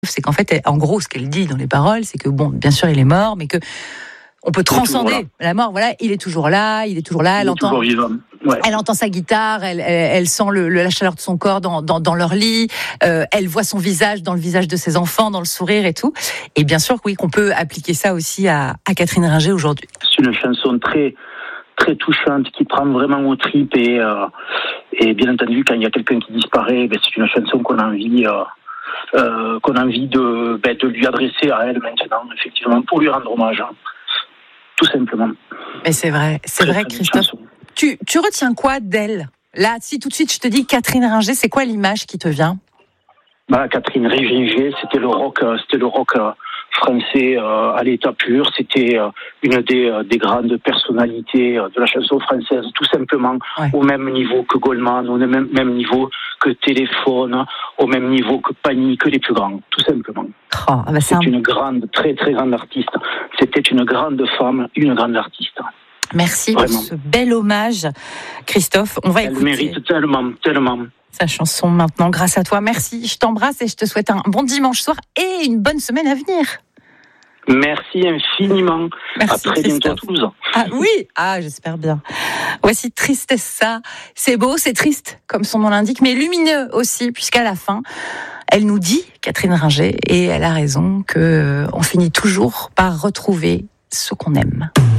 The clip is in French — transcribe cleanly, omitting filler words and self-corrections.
c'est qu'en fait, en gros, ce qu'elle dit dans les paroles, c'est que bon, bien sûr, il est mort, mais que on peut transcender la mort. Voilà, il est toujours là. Elle entend. Ouais. Elle entend sa guitare, elle sent la chaleur de son corps dans leur lit, elle voit son visage dans le visage de ses enfants, dans le sourire et tout. Et bien sûr, oui, qu'on peut appliquer ça aussi à Catherine Ringer aujourd'hui. C'est une chanson très, très touchante qui prend vraiment aux tripes et bien entendu, quand il y a quelqu'un qui disparaît, c'est une chanson qu'on a envie de lui adresser à elle maintenant, effectivement, pour lui rendre hommage, tout simplement. Mais c'est vrai, Christophe. Tu retiens quoi d'elle ? Là, si tout de suite je te dis Catherine Ringer, c'est quoi l'image qui te vient ? Catherine Ringer, c'était le rock français à l'état pur. C'était une des grandes personnalités de la chanson française, tout simplement, au même niveau que Goldman, au même niveau que Téléphone, au même niveau que Panique, que les plus grands, tout simplement. C'est une grande, très très grande artiste. C'était une grande femme, une grande artiste. Merci pour ce bel hommage, Christophe. On va écouter. Elle mérite tellement. Sa chanson maintenant, grâce à toi. Merci, je t'embrasse et je te souhaite un bon dimanche soir et une bonne semaine à venir. Merci infiniment. Merci, à très bientôt à Toulouse. Ah oui, j'espère bien. Voici Tristessa. C'est beau, c'est triste, comme son nom l'indique, mais lumineux aussi, puisqu'à la fin, elle nous dit, Catherine Ringer, et elle a raison, qu'on finit toujours par retrouver ce qu'on aime.